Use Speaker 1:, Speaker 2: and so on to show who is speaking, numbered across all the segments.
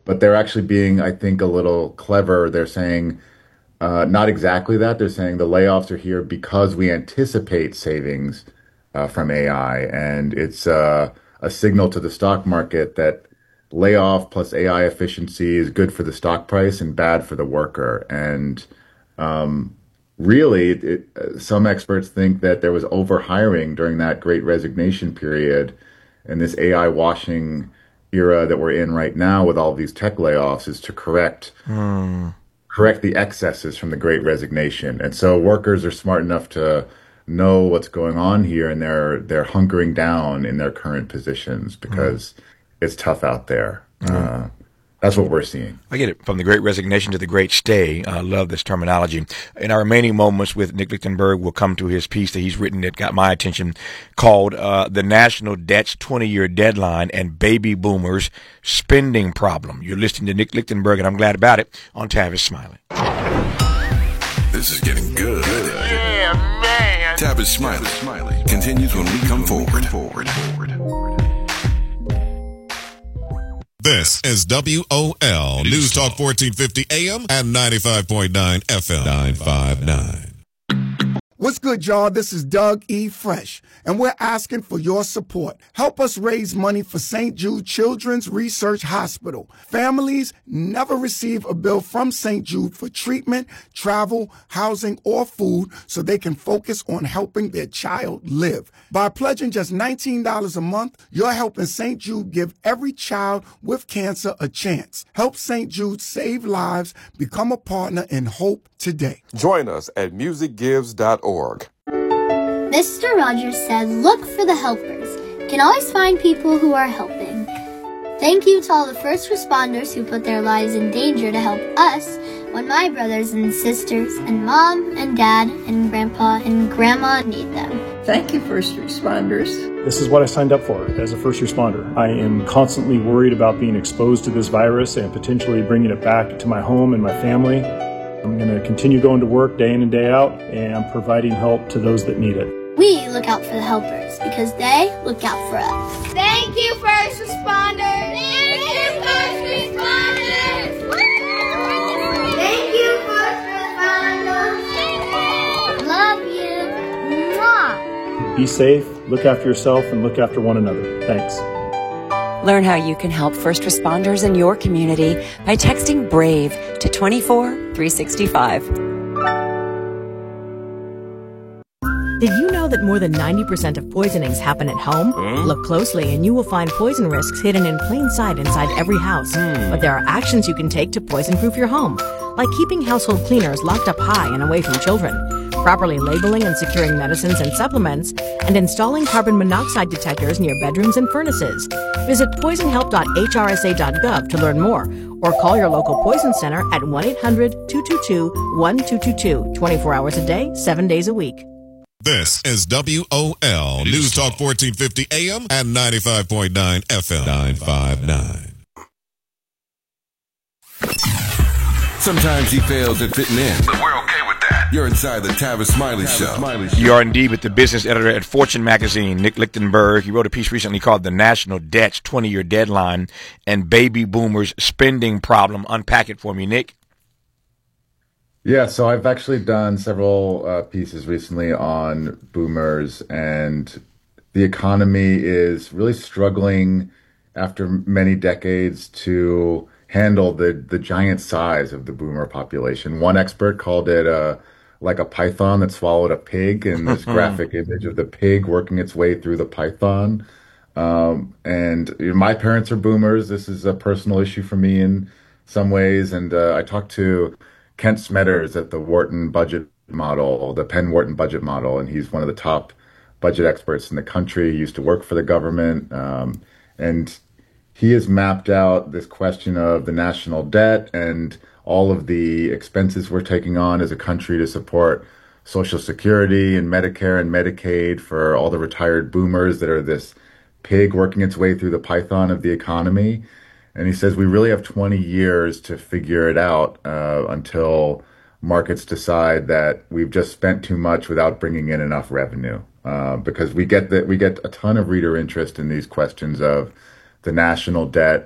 Speaker 1: but they're actually being, I think, a little clever. They're saying not exactly that. They're saying the layoffs are here because we anticipate savings from AI, and it's a signal to the stock market that layoff plus AI efficiency is good for the stock price and bad for the worker. And really, some experts think that there was overhiring during that Great Resignation period, and this AI washing era that we're in right now with all these tech layoffs is to correct the excesses from the Great Resignation. And so workers are smart enough to know what's going on here, and they're hunkering down in their current positions because it's tough out there. That's what we're seeing.
Speaker 2: I get it. From the Great Resignation to the Great Stay. I love this terminology. In our remaining moments with Nick Lichtenberg, we'll come to his piece that he's written that got my attention called The National Debt's 20-Year Deadline and Baby Boomers' Spending Problem. You're listening to Nick Lichtenberg, and I'm glad about it, on Tavis Smiley.
Speaker 3: This is getting good. Yeah, man. Tavis Smiley continues when we come forward.
Speaker 4: This is WOL News Talk 1450 AM and 95.9 FM 959.
Speaker 5: What's good, y'all? This is Doug E. Fresh, and we're asking for your support. Help us raise money for St. Jude Children's Research Hospital. Families never receive a bill from St. Jude for treatment, travel, housing, or food so they can focus on helping their child live. By pledging just $19 a month, you're helping St. Jude give every child with cancer a chance. Help St. Jude save lives. Become a partner in hope today.
Speaker 6: Join us at musicgives.org.
Speaker 7: Mr. Rogers said, look for the helpers. You can always find people who are helping. Thank you to all the first responders who put their lives in danger to help us when my brothers and sisters and mom and dad and grandpa and grandma need them.
Speaker 8: Thank you, first responders.
Speaker 9: This is what I signed up for as a first responder. I am constantly worried about being exposed to this virus and potentially bringing it back to my home and my family. I'm going to continue going to work day in and day out and providing help to those that need it.
Speaker 7: We look out for the helpers because they look out for us.
Speaker 10: Thank you, first responders. Thank you, first responders.
Speaker 7: Thank you, first responders. Love you. Mwah.
Speaker 9: Be safe, look after yourself, and look after one another. Thanks.
Speaker 11: Learn how you can help first responders in your community by texting BRAVE to 24365.
Speaker 12: Did you know that more than 90% of poisonings happen at home? Look closely and you will find poison risks hidden in plain sight inside every house. But there are actions you can take to poison-proof your home, like keeping household cleaners locked up high and away from children, properly labeling and securing medicines and supplements, and installing carbon monoxide detectors near bedrooms and furnaces. Visit poisonhelp.hrsa.gov to learn more, or call your local poison center at 1-800-222-1222, 24 hours a day, 7 days a week.
Speaker 4: This is WOL News Talk 1450 AM and 95.9 FM 959.
Speaker 3: Sometimes he fails at fitting in, but we're okay with that. You're inside the Tavis Smiley Show.
Speaker 2: You are indeed with the business editor at Fortune magazine, Nick Lichtenberg. He wrote a piece recently called The National Debt's 20-Year Deadline and Baby Boomers' Spending Problem. Unpack it for me, Nick.
Speaker 1: Yeah, so I've actually done several pieces recently on boomers, and the economy is really struggling after many decades to handle the giant size of the boomer population. One expert called it like a python that swallowed a pig, and this graphic image of the pig working its way through the python. And my parents are boomers. This is a personal issue for me in some ways, and I talked to Kent Smetters at the Wharton budget model, the Penn Wharton budget model, and he's one of the top budget experts in the country. He used to work for the government, and he has mapped out this question of the national debt and all of the expenses we're taking on as a country to support Social Security and Medicare and Medicaid for all the retired boomers that are this pig working its way through the python of the economy. And he says we really have 20 years to figure it out until markets decide that we've just spent too much without bringing in enough revenue. Because we get a ton of reader interest in these questions of the national debt,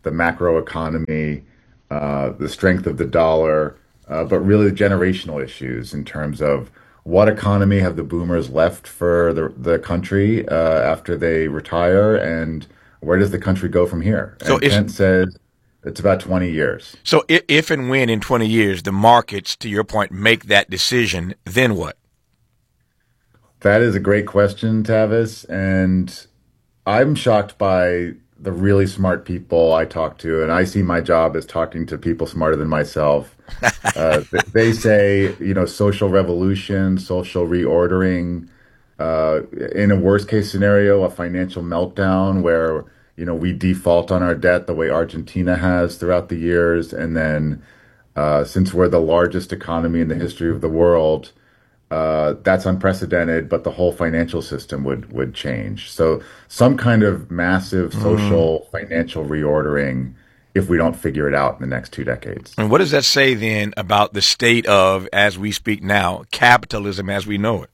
Speaker 1: the macro economy, the strength of the dollar, but really generational issues in terms of what economy have the boomers left for the country after they retire, and where does the country go from here? So Kent says it's about 20 years.
Speaker 2: So if and when in 20 years the markets, to your point, make that decision, then what?
Speaker 1: That is a great question, Tavis, and I'm shocked by the really smart people I talk to, and I see my job as talking to people smarter than myself. They say, social revolution, social reordering, in a worst case scenario, a financial meltdown where, we default on our debt the way Argentina has throughout the years. And then, since we're the largest economy in the history of the world, that's unprecedented, but the whole financial system would change. So some kind of massive social financial reordering if we don't figure it out in the next 2 decades.
Speaker 2: And what does that say then about the state of, as we speak now, capitalism as we know it?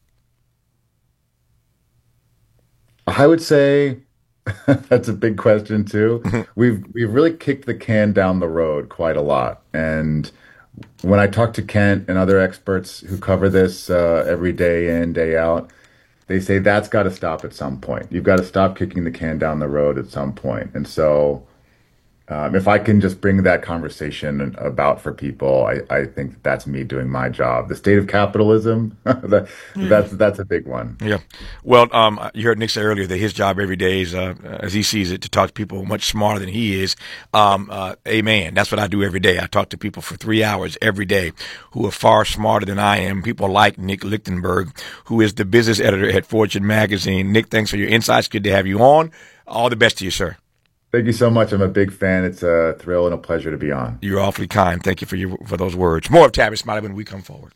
Speaker 1: I would say that's a big question too. We've really kicked the can down the road quite a lot. And when I talk to Kent and other experts who cover this every day in, day out, they say that's got to stop at some point. You've got to stop kicking the can down the road at some point. And so if I can just bring that conversation about for people, I think that's me doing my job. The state of capitalism, that's a big one.
Speaker 2: Yeah. Well, you heard Nick say earlier that his job every day is, as he sees it, to talk to people much smarter than he is. Amen. That's what I do every day. I talk to people for 3 hours every day who are far smarter than I am. People like Nick Lichtenberg, who is the business editor at Fortune Magazine. Nick, thanks for your insights. Good to have you on. All the best to you, sir.
Speaker 1: Thank you so much. I'm a big fan. It's a thrill and a pleasure to be on.
Speaker 2: You're awfully kind. Thank you for those words. More of Tavis Smiley when we come forward.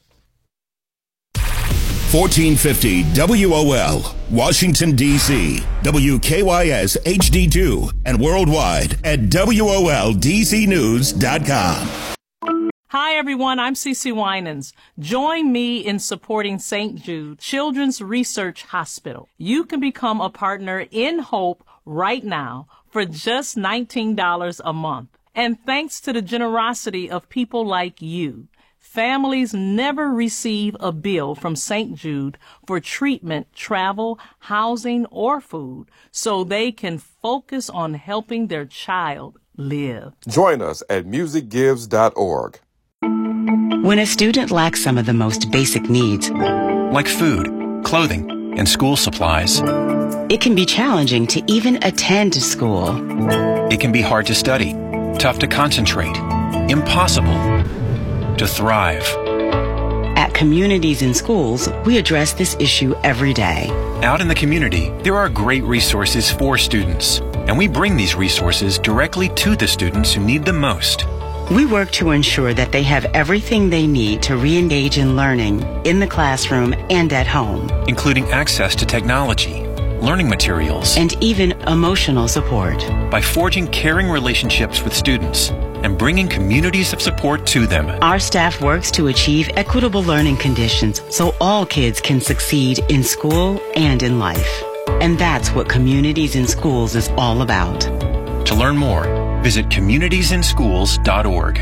Speaker 13: 1450 WOL, Washington, D.C., WKYS HD2, and worldwide at WOLDCnews.com.
Speaker 14: Hi, everyone. I'm Cece Winans. Join me in supporting St. Jude Children's Research Hospital. You can become a partner in Hope right now for just $19 a month. And thanks to the generosity of people like you, families never receive a bill from St. Jude for treatment, travel, housing, or food, so they can focus on helping their child live.
Speaker 6: Join us at musicgives.org.
Speaker 15: When a student lacks some of the most basic needs,
Speaker 16: like food, clothing, and school supplies,
Speaker 15: it can be challenging to even attend school.
Speaker 16: It can be hard to study, tough to concentrate, impossible to thrive.
Speaker 15: At Communities in Schools, we address this issue every day.
Speaker 16: Out in the community, there are great resources for students, and we bring these resources directly to the students who need them most.
Speaker 15: We work to ensure that they have everything they need to re-engage in learning in the classroom and at home,
Speaker 16: including access to technology, learning materials,
Speaker 15: and even emotional support.
Speaker 16: By forging caring relationships with students and bringing communities of support to them,
Speaker 15: our staff works to achieve equitable learning conditions so all kids can succeed in school and in life. And that's what Communities in Schools is all about.
Speaker 16: To learn more, visit communitiesinschools.org.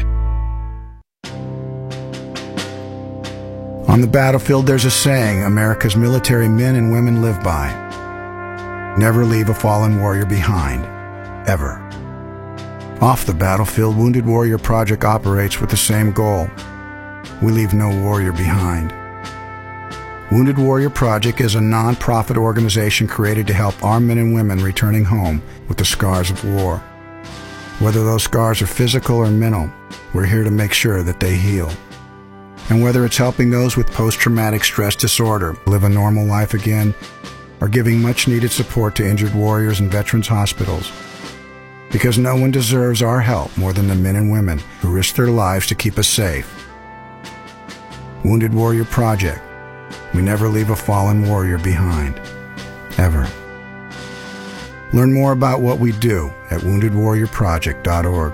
Speaker 5: On the battlefield, there's a saying America's military men and women live by. Never leave a fallen warrior behind, ever. Off the battlefield, Wounded Warrior Project operates with the same goal. We leave no warrior behind. Wounded Warrior Project is a non-profit organization created to help our men and women returning home with the scars of war. Whether those scars are physical or mental, we're here to make sure that they heal. And whether it's helping those with post-traumatic stress disorder live a normal life again, or giving much-needed support to injured warriors in veterans' hospitals. Because no one deserves our help more than the men and women who risk their lives to keep us safe. Wounded Warrior Project. We never leave a fallen warrior behind. Ever. Learn more about what we do at woundedwarriorproject.org.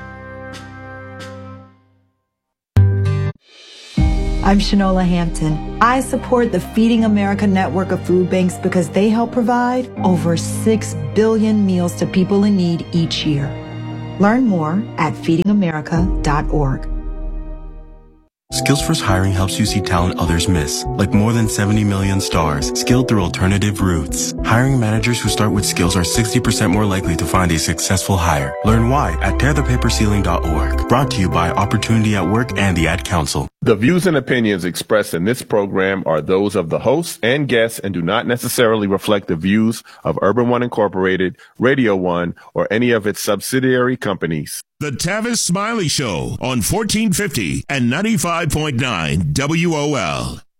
Speaker 17: I'm Shanola Hampton. I support the Feeding America network of food banks because they help provide over 6 billion meals to people in need each year. Learn more at feedingamerica.org.
Speaker 18: Skills First Hiring helps you see talent others miss, like more than 70 million stars, skilled through alternative routes. Hiring managers who start with skills are 60% more likely to find a successful hire. Learn why at tearthepaperceiling.org. Brought to you by Opportunity at Work and the Ad Council.
Speaker 19: The views and opinions expressed in this program are those of the hosts and guests and do not necessarily reflect the views of Urban One Incorporated, Radio One, or any of its subsidiary companies.
Speaker 13: The Tavis Smiley Show on 1450 and 95.9 WOL.